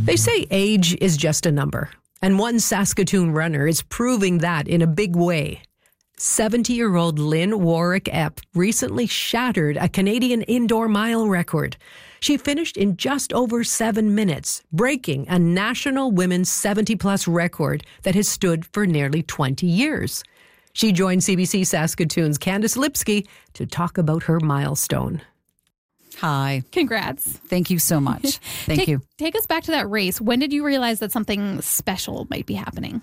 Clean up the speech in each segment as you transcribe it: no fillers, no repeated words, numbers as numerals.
They say age is just a number, and one Saskatoon runner is proving that in a big way. 70-year-old Lynn Warwick-Epp recently shattered a Canadian indoor mile record. She finished in just over 7 minutes, breaking a national women's 70-plus record that has stood for nearly 20 years. She joined CBC Saskatoon's Candice Lipsky to talk about her milestone. Hi. Congrats. Thank you so much. Thank you. Take us back to that race. When did you realize that something special might be happening?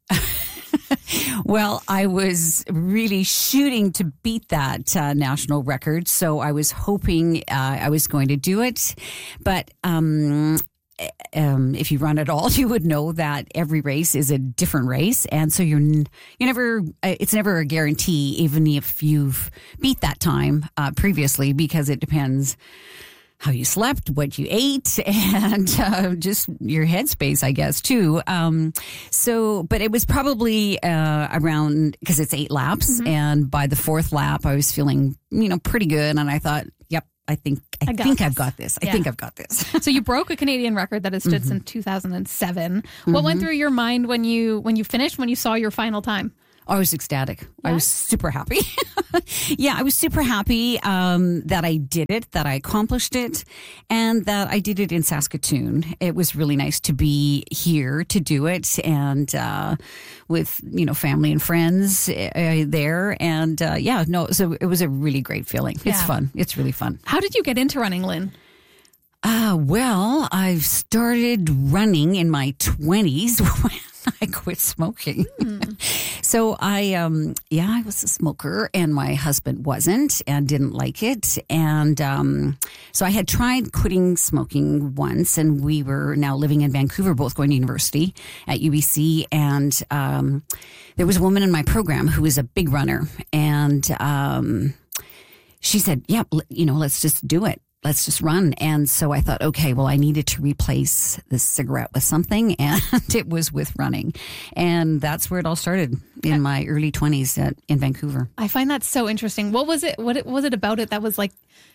Well, I was really shooting to beat that national record, so I was hoping I was going to do it. But if you run at all, you would know that every race is a different race, and so you never. It's never a guarantee, even if you've beat that time previously, because it depends how you slept, what you ate, and just your headspace, I guess, too. But it was probably around, because it's 8 laps, and by the 4th lap, I was feeling, pretty good, and I thought, yep, I think I've got this. I think I've got this. So you broke a Canadian record that has stood since 2007. What went through your mind when you finished, when you saw your final time? I was ecstatic. Yeah? I was super happy. Yeah, I was super happy that I did it, that I accomplished it, and that I did it in Saskatoon. It was really nice to be here to do it, and with family and friends there, and so it was a really great feeling. It's fun. It's really fun. How did you get into running, Lynn? Well, I've started running in my 20s when I quit smoking. So I was a smoker, and my husband wasn't and didn't like it. And so I had tried quitting smoking once, and we were now living in Vancouver, both going to university at UBC. And there was a woman in my program who was a big runner, and she said, "Yeah, let's just do it. Let's just run." And so I thought, okay, well, I needed to replace the cigarette with something, and it was with running. And that's where it all started, in my early 20s in Vancouver. I find that so interesting. What was it? What was it about it that was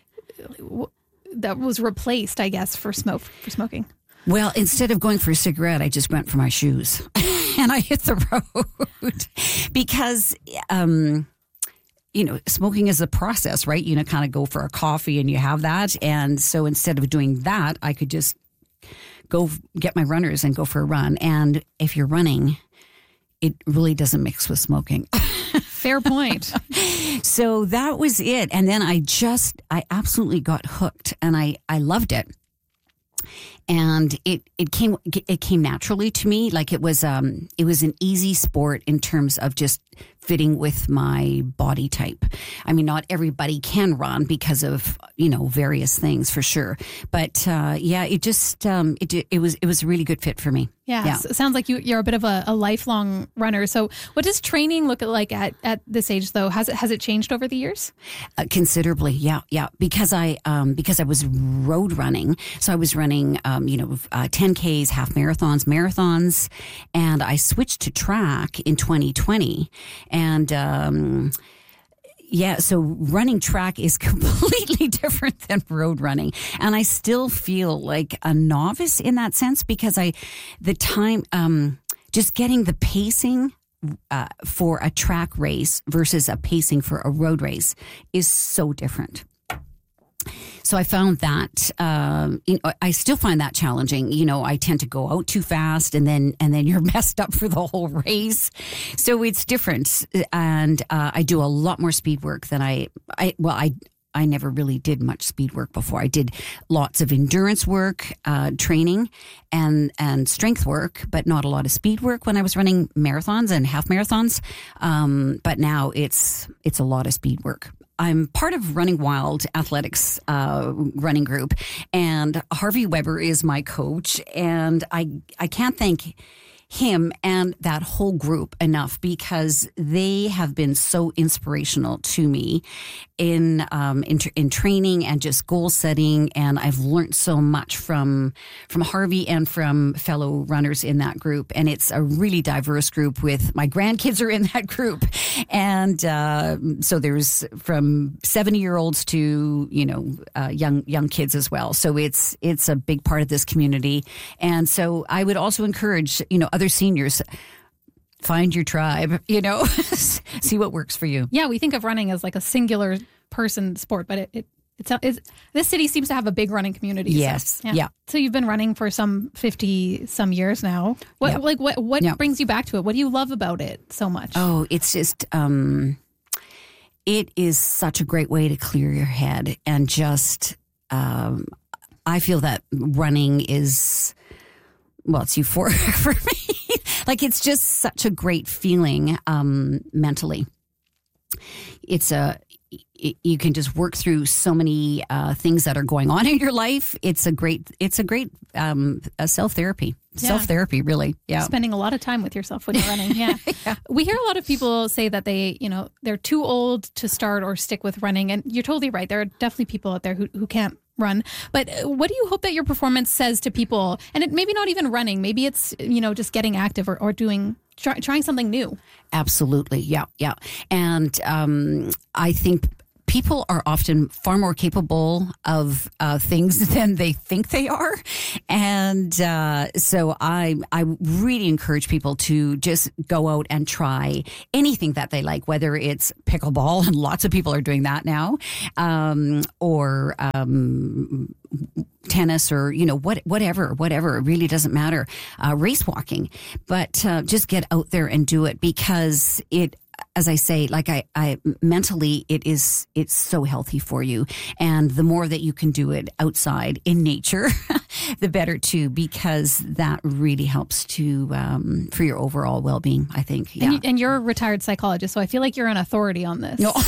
that was replaced, I guess, for smoking? Well, instead of going for a cigarette, I just went for my shoes, and I hit the road because. Smoking is a process, right? Kind of go for a coffee and you have that. And so instead of doing that, I could just go get my runners and go for a run. And if you're running, it really doesn't mix with smoking. Fair point. So that was it. And then I absolutely got hooked, and I loved it. And it came naturally to me. Like it was an easy sport in terms of just fitting with my body type. I mean, not everybody can run because of, various things for sure. But, it just, it was a really good fit for me. Yeah. So it sounds like you're a bit of a lifelong runner. So what does training look like at this age though? Has it changed over the years? Considerably. Yeah. Yeah. Because I was road running. So I was running, 10Ks, half marathons, and I switched to track in 2020. And, so running track is completely different than road running. And I still feel like a novice in that sense because just getting the pacing for a track race versus a pacing for a road race is so different. So I found that, I still find that challenging. I tend to go out too fast and then you're messed up for the whole race. So it's different. And, I do a lot more speed work than I never really did much speed work before. I did lots of endurance work, training and strength work, but not a lot of speed work when I was running marathons and half marathons. But now it's a lot of speed work. I'm part of Running Wild Athletics running group, and Harvey Weber is my coach, and I can't thank him and that whole group enough because they have been so inspirational to me in training and just goal setting, and I've learned so much from Harvey and from fellow runners in that group. And it's a really diverse group. With my grandkids are in that group, and so there's from 70-year-olds to young kids as well. So it's a big part of this community, and so I would also encourage other seniors. Find your tribe, see what works for you. Yeah, we think of running as like a singular person sport, but it's this city seems to have a big running community. Yes. So, yeah. So you've been running for some 50 some years now. What brings you back to it? What do you love about it so much? Oh, it's just it is such a great way to clear your head and just I feel that running is it's euphoric for me. Like, it's just such a great feeling mentally. You can just work through so many things that are going on in your life. It's a great self-therapy. Yeah. Self-therapy, really. Yeah. Spending a lot of time with yourself when you're running. Yeah. Yeah. We hear a lot of people say that they're too old to start or stick with running. And you're totally right. There are definitely people out there who can't run. But what do you hope that your performance says to people? And it maybe not even running. Maybe it's, just getting active or trying something new. Absolutely. Yeah. Yeah. And I think people are often far more capable of things than they think they are. And so I really encourage people to just go out and try anything that they like, whether it's pickleball, and lots of people are doing that now, or tennis, or whatever. It really doesn't matter. Race walking, but just get out there and do it, because as I say, like I mentally, it's so healthy for you. And the more that you can do it outside in nature, the better too, because that really helps for your overall well-being, I think. Yeah. And you're a retired psychologist, so I feel like you're an authority on this. No.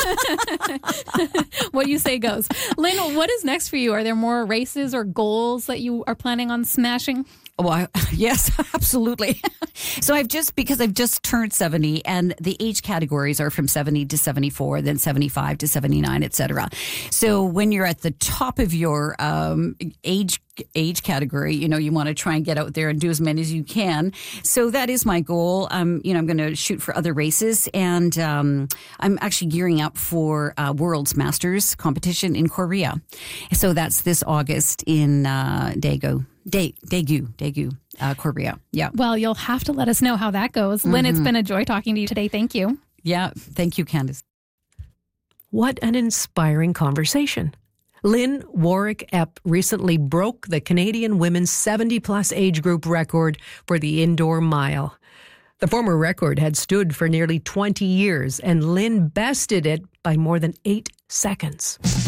What you say goes. Lynn, what is next for you? Are there more races or goals that you are planning on smashing? Well, yes, absolutely. So because I've just turned 70, and the age categories are from 70 to 74, then 75 to 79, etc. So when you're at the top of your age category, you want to try and get out there and do as many as you can. So that is my goal. I'm going to shoot for other races, and I'm actually gearing up for World's Masters competition in Korea. So that's this August in Daegu, Korea. Yeah. Well, you'll have to let us know how that goes. Mm-hmm. Lynn, it's been a joy talking to you today. Thank you. Yeah. Thank you, Candace. What an inspiring conversation. Lynn Warwick Epp recently broke the Canadian women's 70-plus age group record for the indoor mile. The former record had stood for nearly 20 years, and Lynn bested it by more than 8 seconds.